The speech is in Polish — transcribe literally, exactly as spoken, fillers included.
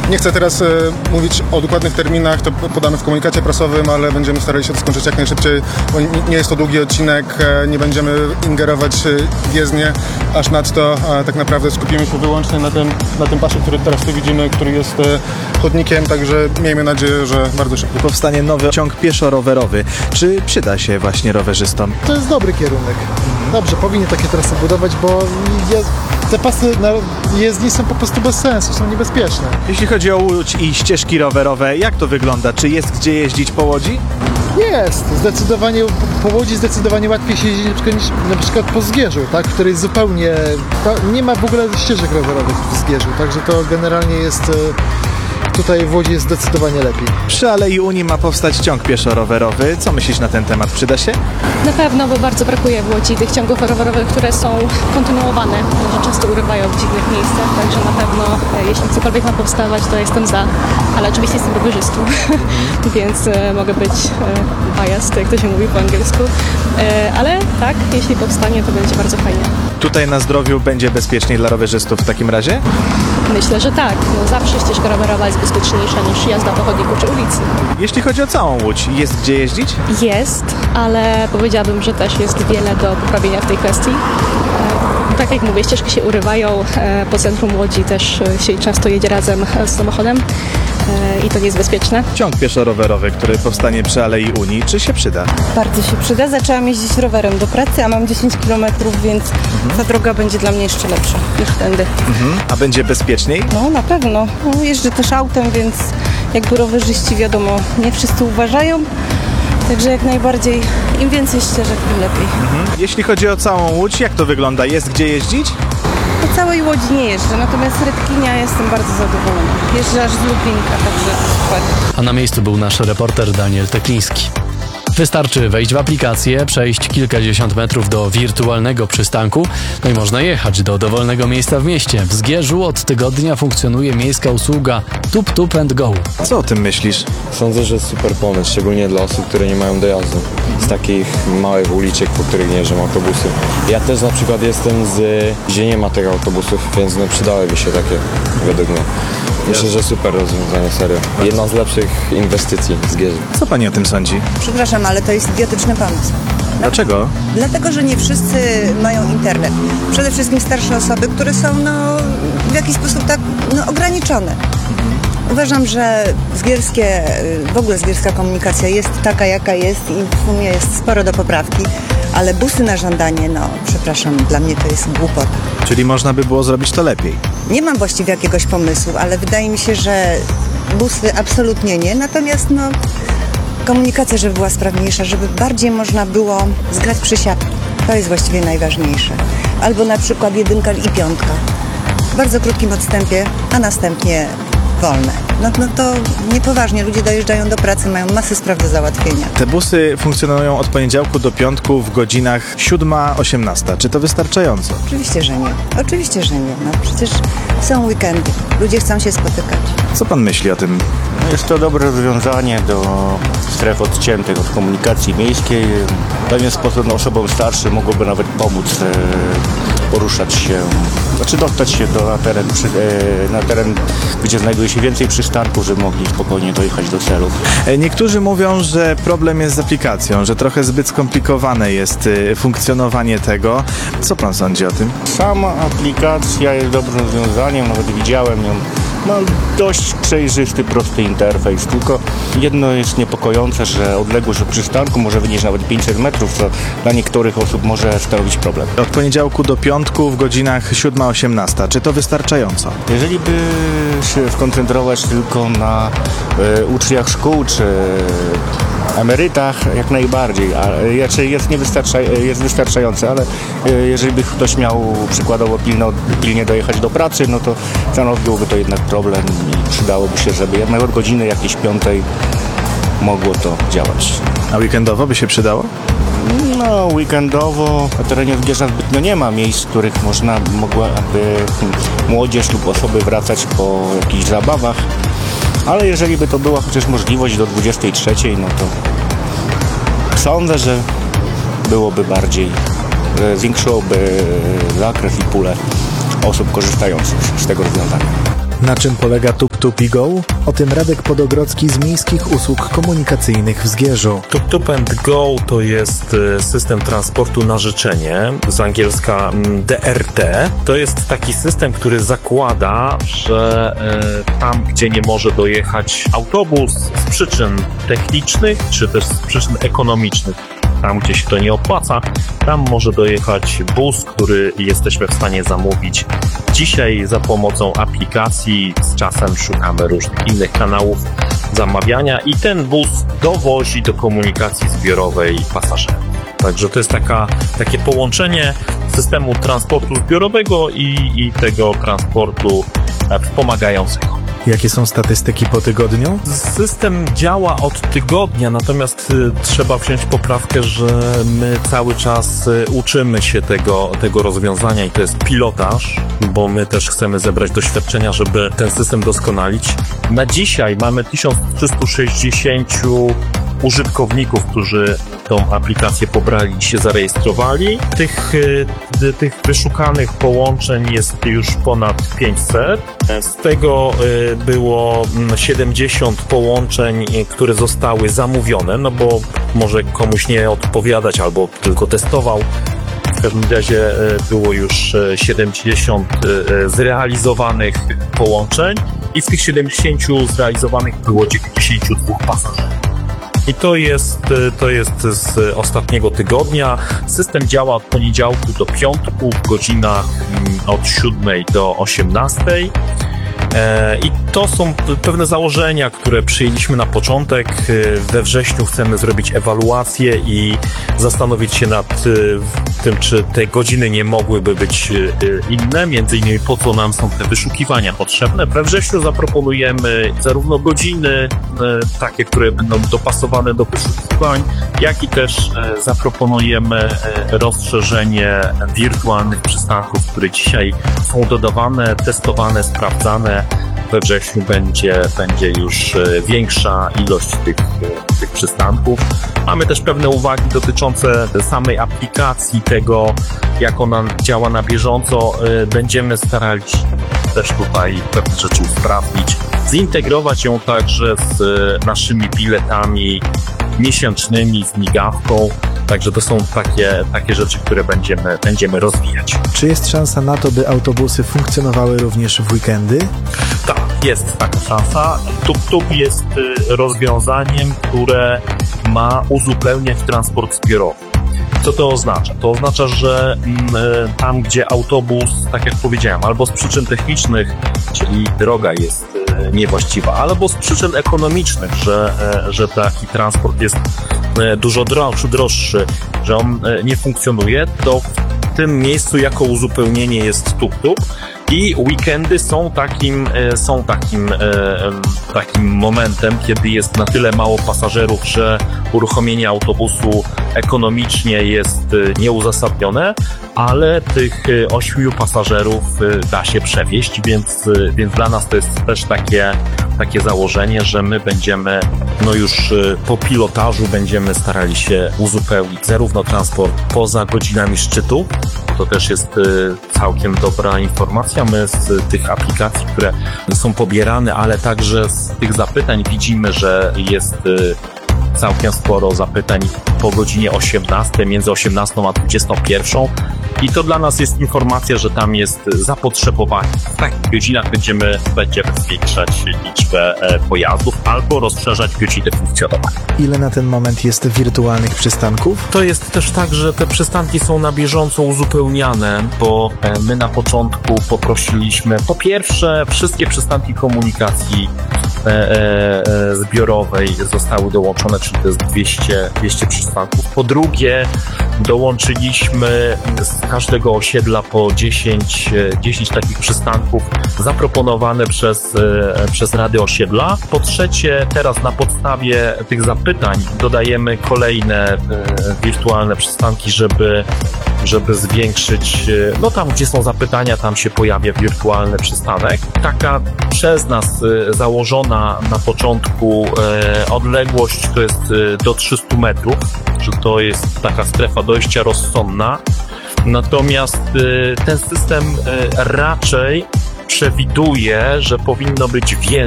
Nie chcę teraz e, mówić o dokładnych terminach, to podamy w komunikacie prasowym, ale będziemy starali się to skończyć jak najszybciej, bo nie jest to długi odcinek, e, nie będziemy ingerować e, w jezdnię, aż nadto e, tak naprawdę skupimy się wyłącznie na tym, na tym pasie, który teraz tu widzimy, który jest e, chodnikiem, także miejmy nadzieję, że bardzo szybko. Powstanie nowy ciąg pieszo-rowerowy. Czy przyda się właśnie rowerzystom? To jest dobry kierunek. Dobrze, powinien takie trasy budować, bo je, te pasy na jezdni są po prostu bez sensu, są niebezpieczne. Jeśli chodzi o Łódź i ścieżki rowerowe, jak to wygląda? Czy jest gdzie jeździć po Łodzi? Jest, zdecydowanie po Łodzi zdecydowanie łatwiej się jeździ na przykład, niż na przykład po Zgierzu, tak, który jest zupełnie, nie ma w ogóle ścieżek rowerowych w Zgierzu, także to generalnie jest, tutaj w Łodzi jest zdecydowanie lepiej. Przy Alei Unii ma powstać ciąg pieszo-rowerowy. Co myślisz na ten temat? Przyda się? Na pewno, bo bardzo brakuje w Łodzi tych ciągów rowerowych, które są kontynuowane, że często urywają w dziwnych miejscach, także na pewno e, jeśli cokolwiek ma powstawać, to jestem za, ale oczywiście jestem rowerzystą, więc e, mogę być e, biased, jak to się mówi po angielsku, e, ale tak, jeśli powstanie, to będzie bardzo fajnie. Tutaj na Zdrowiu będzie bezpieczniej dla rowerzystów w takim razie? Myślę, że tak, no zawsze ścieżka rowerowa jest bezpieczniejsza niż jazda po chodniku czy ulicy. Jeśli chodzi o całą Łódź, jest gdzie jeździć? Jest, ale powiedziałabym, że też jest wiele do poprawienia w tej kwestii. E, Tak jak mówię, ścieżki się urywają, e, po centrum Łodzi też e, się często jedzie razem e, z samochodem e, i to nie jest bezpieczne. Ciąg pieszo-rowerowy, który powstanie przy Alei Unii, czy się przyda? Bardzo się przyda. Zaczęłam jeździć rowerem do pracy, a mam dziesięć kilometrów, więc mhm. ta droga będzie dla mnie jeszcze lepsza niż tędy. Mhm. A będzie bezpieczniej? No na pewno. No, jeżdżę też autem, więc jakby rowerzyści, wiadomo, nie wszyscy uważają. Także jak najbardziej, im więcej ścieżek, tym lepiej. Mhm. Jeśli chodzi o całą Łódź, jak to wygląda? Jest gdzie jeździć? Po całej Łodzi nie jeżdżę, natomiast Rybkinia jestem bardzo zadowolona. Jeżdżę aż z Lubinka, także super. A na miejscu był nasz reporter Daniel Tekliński. Wystarczy wejść w aplikację, przejść kilkadziesiąt metrów do wirtualnego przystanku, no i można jechać do dowolnego miejsca w mieście. W Zgierzu od tygodnia funkcjonuje miejska usługa Tup Tup and Go. Co o tym myślisz? Sądzę, że jest super pomysł, szczególnie dla osób, które nie mają dojazdu z takich małych uliczek, po których nie jeżdżą autobusy. Ja też na przykład jestem z, gdzie nie ma tych autobusów, więc no przydałyby się takie, według mnie. Myślę, że super rozwiązanie, serio. Jedna z lepszych inwestycji w Zgierzu. Co pani o tym sądzi? Przepraszam, ale to jest idiotyczny pomysł. Dlaczego? Dlatego, że nie wszyscy mają internet. Przede wszystkim starsze osoby, które są no, w jakiś sposób tak no, ograniczone. Uważam, że zgierskie, w ogóle zgierska komunikacja jest taka, jaka jest i w sumie jest sporo do poprawki, ale busy na żądanie, no przepraszam, dla mnie to jest głupota. Czyli można by było zrobić to lepiej? Nie mam właściwie jakiegoś pomysłu, ale wydaje mi się, że busy absolutnie nie, natomiast no komunikacja, żeby była sprawniejsza, żeby bardziej można było zgrać przysiadki. To jest właściwie najważniejsze. Albo na przykład jedynka i piątka. W bardzo krótkim odstępie, a następnie wolne. No, no to niepoważnie. Ludzie dojeżdżają do pracy, mają masę spraw do załatwienia. Te busy funkcjonują od poniedziałku do piątku w godzinach siódma osiemnasta. Czy to wystarczająco? Oczywiście, że nie. Oczywiście, że nie. No przecież są weekendy. Ludzie chcą się spotykać. Co pan myśli o tym? Jest to dobre rozwiązanie do stref odciętych od komunikacji miejskiej. W pewien sposób no, osobom starszym mogłoby nawet pomóc e, poruszać się, znaczy dostać się do, na, teren, przy, e, na teren, gdzie znajduje się więcej przystanków, żeby mogli spokojnie dojechać do celu. Niektórzy mówią, że problem jest z aplikacją, że trochę zbyt skomplikowane jest y, funkcjonowanie tego. Co pan sądzi o tym? Sama aplikacja jest dobrym rozwiązaniem, nawet widziałem ją. Ma dość przejrzysty, prosty interfejs, tylko jedno jest niepokojące, że odległość od przystanku może wynieść nawet pięćset metrów, co dla niektórych osób może stanowić problem. Od poniedziałku do piątku w godzinach siódma osiemnasta. Czy to wystarczająco? Jeżeli by się skoncentrować tylko na y, uczniach szkół czy emerytach, jak najbardziej, a raczej jest, niewystarcza, jest wystarczające, ale y, jeżeli by ktoś miał przykładowo pilno, pilnie dojechać do pracy, no to stanowiłoby to jednak problem i przydałoby się, żeby jednak od godziny jakiejś piątej mogło to działać. A weekendowo by się przydało? No, weekendowo na terenie Zgierza zbytnio nie ma miejsc, w których można mogłaby młodzież lub osoby wracać po jakichś zabawach, ale jeżeli by to była chociaż możliwość do dwudziestej trzeciej, no to sądzę, że byłoby bardziej, zwiększyłoby zakres i pulę osób korzystających z tego rozwiązania. Na czym polega TupTup i Go? O tym Radek Podogrodzki z Miejskich Usług Komunikacyjnych w Zgierzu. TupTup and Go to jest system transportu na życzenie, z angielska D R T. To jest taki system, który zakłada, że e, tam, gdzie nie może dojechać autobus z przyczyn technicznych, czy też z przyczyn ekonomicznych, tam, gdzie się to nie opłaca, tam może dojechać bus, który jesteśmy w stanie zamówić dzisiaj za pomocą aplikacji. Z czasem szukamy różnych innych kanałów zamawiania i ten bus dowozi do komunikacji zbiorowej pasażerów. Także to jest taka, takie połączenie systemu transportu zbiorowego i, i tego transportu wspomagającego. Jakie są statystyki po tygodniu? System działa od tygodnia, natomiast y, trzeba wziąć poprawkę, że my cały czas y, uczymy się tego, tego rozwiązania i to jest pilotaż, bo my też chcemy zebrać doświadczenia, żeby ten system doskonalić. Na dzisiaj mamy tysiąc trzysta sześćdziesiąt użytkowników, którzy tą aplikację pobrali i się zarejestrowali. Tych, y, tych wyszukanych połączeń jest już ponad pięćset. Z tego y, było siedemdziesiąt połączeń, które zostały zamówione, no bo może komuś nie odpowiadać albo tylko testował. W każdym razie było już siedemdziesiąt zrealizowanych połączeń i z tych siedemdziesięciu zrealizowanych było dziewięćdziesięciu dwóch pasażerów. I to jest, to jest z ostatniego tygodnia. System działa od poniedziałku do piątku w godzinach od siódmej do osiemnastej. I to są pewne założenia, które przyjęliśmy na początek. We wrześniu chcemy zrobić ewaluację i zastanowić się nad tym, czy te godziny nie mogłyby być inne, między innymi po co nam są te wyszukiwania potrzebne. We wrześniu zaproponujemy zarówno godziny takie, które będą dopasowane do wyszukiwań, jak i też zaproponujemy rozszerzenie wirtualnych przystanków, które dzisiaj są dodawane, testowane, sprawdzane. We wrześniu będzie, będzie już większa ilość tych, tych przystanków. Mamy też pewne uwagi dotyczące samej aplikacji, tego jak ona działa na bieżąco. Będziemy starali się też tutaj pewne rzeczy usprawnić, zintegrować ją także z naszymi biletami miesięcznymi, z migawką. Także to są takie, takie rzeczy, które będziemy, będziemy rozwijać. Czy jest szansa na to, by autobusy funkcjonowały również w weekendy? Tak, jest taka szansa. TupTup jest rozwiązaniem, które ma uzupełniać transport zbiorowy. Co to oznacza? To oznacza, że y, tam, gdzie autobus, tak jak powiedziałem, albo z przyczyn technicznych, czyli droga jest y, niewłaściwa, albo z przyczyn ekonomicznych, że, y, że taki transport jest y, dużo droższy, droższy, że on y, nie funkcjonuje, to w tym miejscu jako uzupełnienie jest TupTup. I weekendy są takim, są takim, takim momentem, kiedy jest na tyle mało pasażerów, że uruchomienie autobusu ekonomicznie jest nieuzasadnione, ale tych ośmiu pasażerów da się przewieźć, więc, więc dla nas to jest też takie, takie założenie, że my będziemy, no już po pilotażu będziemy starali się uzupełnić zarówno transport poza godzinami szczytu. To też jest całkiem dobra informacja. My z tych aplikacji, które są pobierane, ale także z tych zapytań widzimy, że jest całkiem sporo zapytań po godzinie osiemnastej, między osiemnastą a dwudziestą pierwszą. I to dla nas jest informacja, że tam jest zapotrzebowanie. W takich godzinach będziemy, będziemy zwiększać liczbę pojazdów albo rozszerzać godziny funkcjonowania. Ile na ten moment jest wirtualnych przystanków? To jest też tak, że te przystanki są na bieżąco uzupełniane, bo my na początku poprosiliśmy, po pierwsze, wszystkie przystanki komunikacji e, e, zbiorowej zostały dołączone, czyli to jest dwieście, dwieście przystanków. Po drugie, dołączyliśmy z każdego osiedla po dziesięć, dziesięć takich przystanków zaproponowane przez, przez Rady Osiedla. Po trzecie, teraz na podstawie tych zapytań dodajemy kolejne wirtualne przystanki, żeby, żeby zwiększyć, no tam gdzie są zapytania, tam się pojawia wirtualny przystanek. Taka przez nas założona na początku odległość to jest do trzystu metrów, że to jest taka strefa dojścia rozsądna. Natomiast ten system raczej przewiduje, że powinno być więcej